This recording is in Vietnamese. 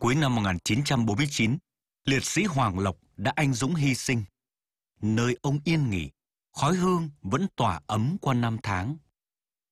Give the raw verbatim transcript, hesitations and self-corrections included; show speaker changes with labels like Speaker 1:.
Speaker 1: Cuối năm một nghìn chín trăm bốn mươi chín, liệt sĩ Hoàng Lộc đã anh dũng hy sinh. Nơi ông yên nghỉ, khói hương vẫn tỏa ấm qua năm tháng.